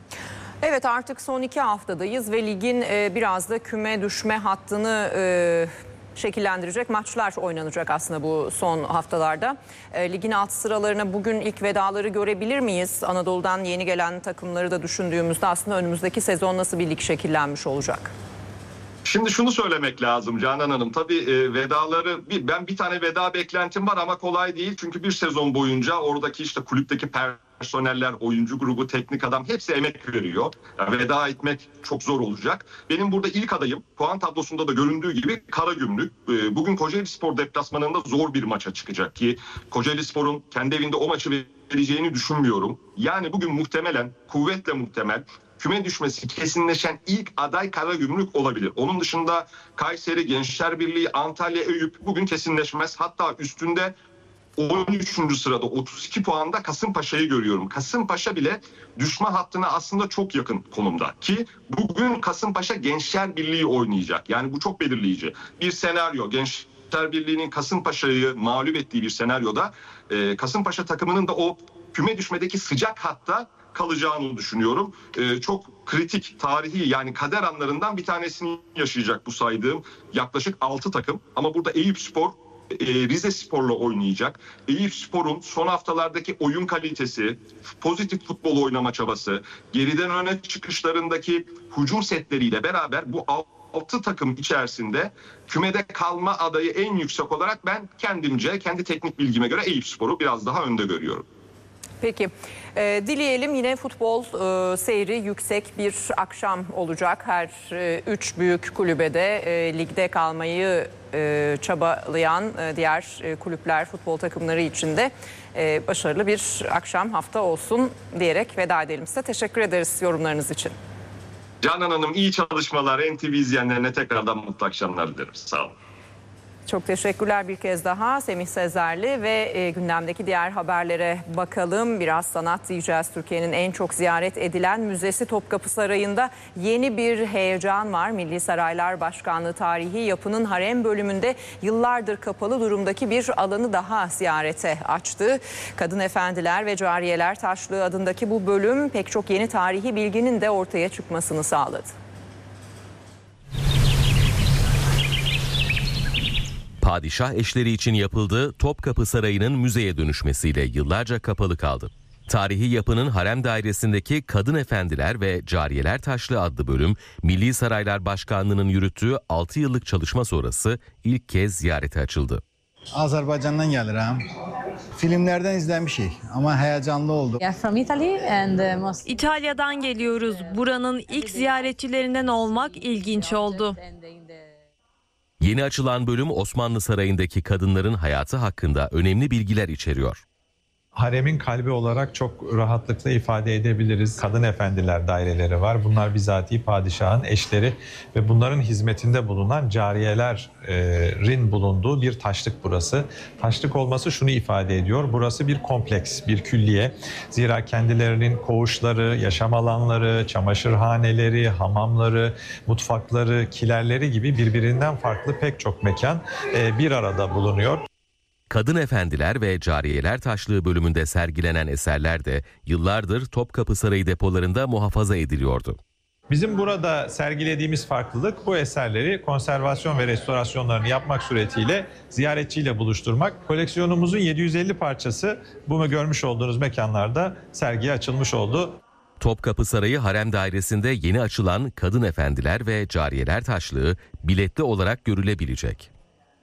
Evet, artık son iki haftadayız ve ligin e, biraz da küme düşme hattını e, şekillendirecek maçlar oynanacak aslında bu son haftalarda. E, ligin alt sıralarına bugün ilk vedaları görebilir miyiz? Anadolu'dan yeni gelen takımları da düşündüğümüzde aslında önümüzdeki sezon nasıl bir lig şekillenmiş olacak? Şimdi şunu söylemek lazım Canan Hanım. Tabii e, vedaları bir, ben bir tane veda beklentim var ama kolay değil. Çünkü bir sezon boyunca oradaki işte kulüpteki personeller, oyuncu grubu, teknik adam hepsi emek veriyor. Yani veda etmek çok zor olacak. Benim burada ilk adayım puan tablosunda da göründüğü gibi Karagümrük. E, bugün Kocaelispor deplasmanında zor bir maça çıkacak ki Kocaelispor'un kendi evinde o maçı vereceğini düşünmüyorum. Yani bugün muhtemelen, kuvvetle muhtemel küme düşmesi kesinleşen ilk aday Karagümrük olabilir. Onun dışında Kayseri, Gençler Birliği, Antalya, Eyüp bugün kesinleşmez. Hatta üstünde on üçüncü sırada otuz iki puanda Kasımpaşa'yı görüyorum. Kasımpaşa bile düşme hattına aslında çok yakın konumda. Ki bugün Kasımpaşa Gençler Birliği oynayacak. Yani bu çok belirleyici. Bir senaryo, Gençler Birliği'nin Kasımpaşa'yı mağlup ettiği bir senaryoda e, Kasımpaşa takımının da o küme düşmedeki sıcak hatta kalacağını düşünüyorum. Ee, çok kritik, tarihi yani kader anlarından bir tanesini yaşayacak bu saydığım yaklaşık altı takım. Ama burada Eyüpspor e, Rizespor'la oynayacak. Eyüpspor'un son haftalardaki oyun kalitesi, pozitif futbol oynama çabası, geriden öne çıkışlarındaki hücum setleriyle beraber bu altı takım içerisinde kümede kalma adayı en yüksek olarak ben kendimce, kendi teknik bilgime göre Eyüpspor'u biraz daha önde görüyorum. Peki, e, dileyelim yine futbol e, seyri yüksek bir akşam olacak. Her e, üç büyük kulübede e, ligde kalmayı e, çabalayan e, diğer e, kulüpler, futbol takımları için de e, başarılı bir akşam, hafta olsun diyerek veda edelim size. Teşekkür ederiz yorumlarınız için. Canan Hanım iyi çalışmalar. N T V izleyenlerine tekrardan mutlu akşamlar dilerim. Sağ olun. Çok teşekkürler bir kez daha Semih Sezerli ve e, gündemdeki diğer haberlere bakalım. Biraz sanat diyeceğiz. Türkiye'nin en çok ziyaret edilen müzesi Topkapı Sarayı'nda yeni bir heyecan var. Milli Saraylar Başkanlığı tarihi yapının harem bölümünde yıllardır kapalı durumdaki bir alanı daha ziyarete açtı. Kadın Efendiler ve Cariyeler Taşlığı adındaki bu bölüm pek çok yeni tarihi bilginin de ortaya çıkmasını sağladı. Padişah eşleri için yapıldığı Topkapı Sarayı'nın müzeye dönüşmesiyle yıllarca kapalı kaldı. Tarihi yapının harem dairesindeki Kadın Efendiler ve Cariyeler Taşlığı adlı bölüm, Milli Saraylar Başkanlığı'nın yürüttüğü altı yıllık çalışma sonrası ilk kez ziyarete açıldı. Azerbaycan'dan gelir ha. Filmlerden izlenen bir şey ama heyecanlı oldu. İtalya'dan geliyoruz. Buranın ilk ziyaretçilerinden olmak ilginç oldu. Yeni açılan bölüm Osmanlı Sarayı'ndaki kadınların hayatı hakkında önemli bilgiler içeriyor. Haremin kalbi olarak çok rahatlıkla ifade edebiliriz. Kadın efendiler daireleri var. Bunlar bizatihi padişahın eşleri ve bunların hizmetinde bulunan cariyelerin bulunduğu bir taşlık burası. Taşlık olması şunu ifade ediyor. Burası bir kompleks, bir külliye. Zira kendilerinin koğuşları, yaşam alanları, çamaşırhaneleri, hamamları, mutfakları, kilerleri gibi birbirinden farklı pek çok mekan bir arada bulunuyor. Kadın Efendiler ve Cariyeler Taşlığı bölümünde sergilenen eserler de yıllardır Topkapı Sarayı depolarında muhafaza ediliyordu. Bizim burada sergilediğimiz farklılık bu eserleri konservasyon ve restorasyonlarını yapmak suretiyle ziyaretçiyle buluşturmak. Koleksiyonumuzun yedi yüz elli parçası bu görmüş olduğunuz mekanlarda sergiye açılmış oldu. Topkapı Sarayı Harem Dairesi'nde yeni açılan Kadın Efendiler ve Cariyeler Taşlığı biletli olarak görülebilecek.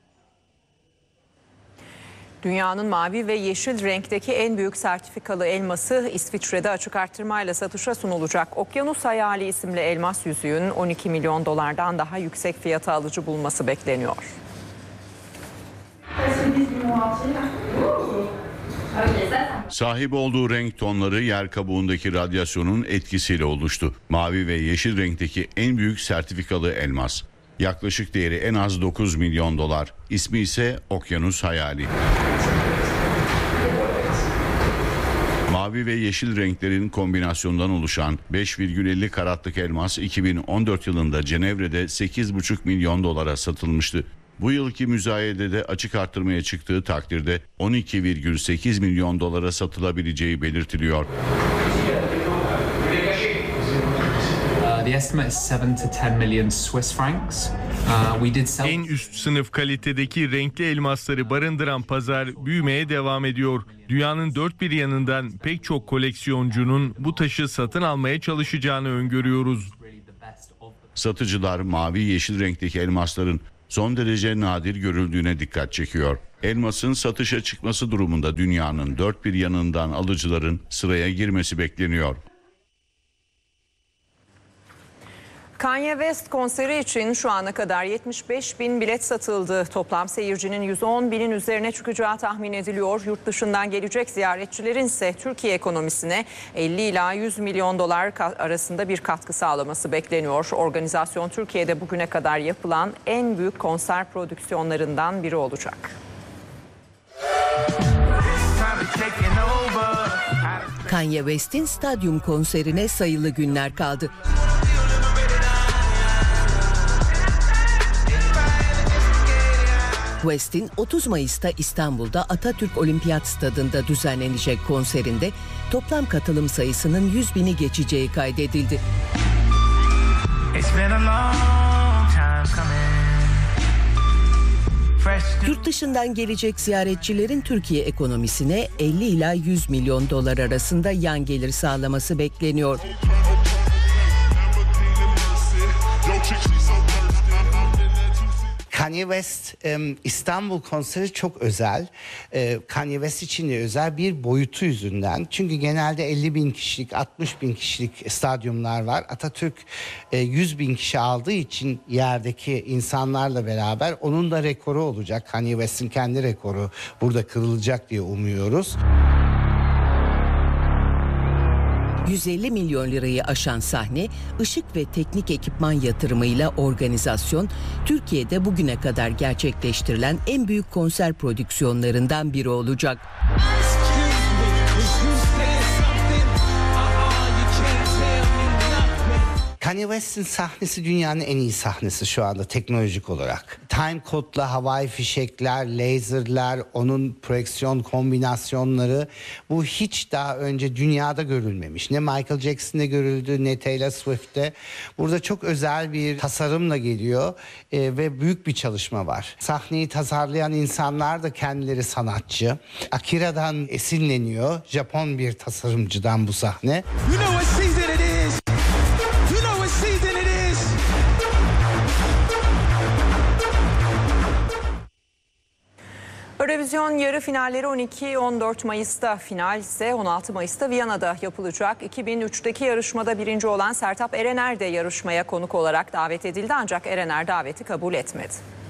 Dünyanın mavi ve yeşil renkteki en büyük sertifikalı elması İsviçre'de açık artırmayla satışa sunulacak. Okyanus Hayali isimli elmas yüzüğün on iki milyon dolardan daha yüksek fiyata alıcı bulması bekleniyor. Sahip olduğu renk tonları yer kabuğundaki radyasyonun etkisiyle oluştu. Mavi ve yeşil renkteki en büyük sertifikalı elmas. Yaklaşık değeri en az dokuz milyon dolar. İsmi ise Okyanus Hayali. Mavi ve yeşil renklerin kombinasyonundan oluşan beş virgül elli karatlık elmas iki bin on dört yılında Cenevre'de sekiz buçuk milyon dolara satılmıştı. Bu yılki müzayedede açık arttırmaya çıktığı takdirde on iki virgül sekiz milyon dolara satılabileceği belirtiliyor. En üst sınıf kalitedeki renkli elmasları barındıran pazar büyümeye devam ediyor. Dünyanın dört bir yanından pek çok koleksiyoncunun bu taşı satın almaya çalışacağını öngörüyoruz. Satıcılar mavi yeşil renkteki elmasların son derece nadir görüldüğüne dikkat çekiyor. Elmasın satışa çıkması durumunda dünyanın dört bir yanından alıcıların sıraya girmesi bekleniyor. Kanye West konseri için şu ana kadar yetmiş beş bin bilet satıldı. Toplam seyircinin yüz on binin üzerine çıkacağı tahmin ediliyor. Yurt dışından gelecek ziyaretçilerin ise Türkiye ekonomisine elli ila yüz milyon dolar arasında bir katkı sağlaması bekleniyor. Organizasyon Türkiye'de bugüne kadar yapılan en büyük konser prodüksiyonlarından biri olacak. Kanye West'in stadyum konserine sayılı günler kaldı. West'in otuz Mayıs'ta İstanbul'da Atatürk Olimpiyat Stadı'nda düzenlenecek konserinde toplam katılım sayısının yüz bini geçeceği kaydedildi. Yurt dışından gelecek ziyaretçilerin Türkiye ekonomisine elli ila yüz milyon dolar arasında yan gelir sağlaması bekleniyor. Kanye West İstanbul konseri çok özel. Kanye West için de özel bir boyutu yüzünden. Çünkü genelde elli bin kişilik, altmış bin kişilik stadyumlar var. Atatürk yüz bin kişi aldığı için yerdeki insanlarla beraber onun da rekoru olacak. Kanye West'in kendi rekoru burada kırılacak diye umuyoruz. yüz elli milyon lirayı aşan sahne, ışık ve teknik ekipman yatırımıyla organizasyon, Türkiye'de bugüne kadar gerçekleştirilen en büyük konser prodüksiyonlarından biri olacak. Kanye West'in sahnesi dünyanın en iyi sahnesi şu anda teknolojik olarak. Time code'la havai fişekler, laserler, onun projeksiyon kombinasyonları bu hiç daha önce dünyada görülmemiş. Ne Michael Jackson'da görüldü ne Taylor Swift'te. Burada çok özel bir tasarımla geliyor e, ve büyük bir çalışma var. Sahneyi tasarlayan insanlar da kendileri sanatçı. Akira'dan esinleniyor. Japon bir tasarımcıdan bu sahne. You know what season it is. Eurovision yarı finalleri on iki on dört Mayıs'ta, final ise on altı Mayıs'ta Viyana'da yapılacak. iki bin üçteki yarışmada birinci olan Sertab Erener de yarışmaya konuk olarak davet edildi ancak Erener daveti kabul etmedi.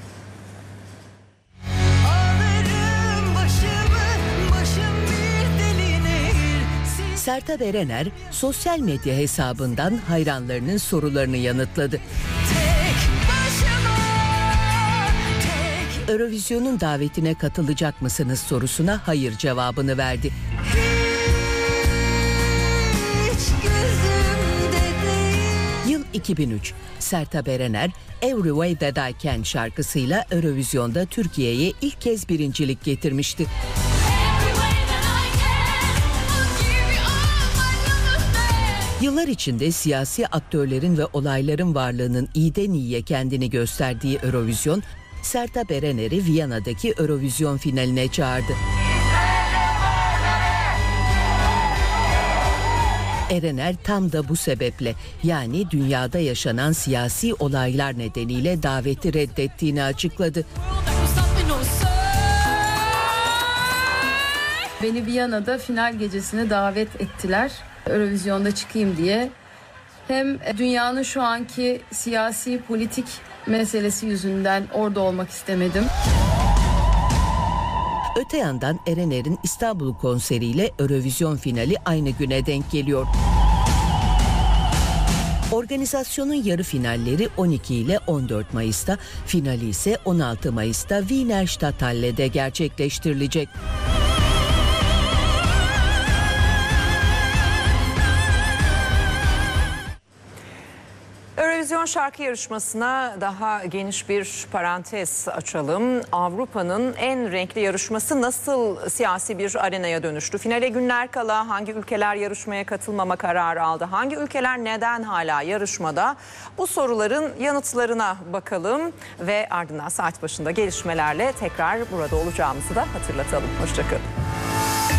Sertab Erener sosyal medya hesabından hayranlarının sorularını yanıtladı. Eurovision'un davetine katılacak mısınız sorusuna hayır cevabını verdi. Yıl iki bin üç. Sertab Erener, Every Way That I Can şarkısıyla Eurovision'da Türkiye'ye ilk kez birincilik getirmişti. Yıllar içinde siyasi aktörlerin ve olayların varlığının iyiden iyiye kendini gösterdiği Eurovision, Sertab Erener'i Viyana'daki Eurovision finaline çağırdı. Erener tam da bu sebeple, yani dünyada yaşanan siyasi olaylar nedeniyle daveti reddettiğini açıkladı. Beni Viyana'da final gecesine davet ettiler. Eurovision'da çıkayım diye. Hem dünyanın şu anki siyasi politik meselesi yüzünden orada olmak istemedim. Öte yandan Erener'in İstanbul konseriyle Eurovision finali aynı güne denk geliyor. Organizasyonun yarı finalleri on iki ile on dört Mayıs'ta, finali ise on altı Mayıs'ta Wiener Stadthalle'de gerçekleştirilecek. Eurovision şarkı yarışmasına daha geniş bir parantez açalım. Avrupa'nın en renkli yarışması nasıl siyasi bir arenaya dönüştü? Finale günler kala hangi ülkeler yarışmaya katılmama kararı aldı? Hangi ülkeler neden hala yarışmada? Bu soruların yanıtlarına bakalım ve ardından saat başında gelişmelerle tekrar burada olacağımızı da hatırlatalım. Hoşça kalın.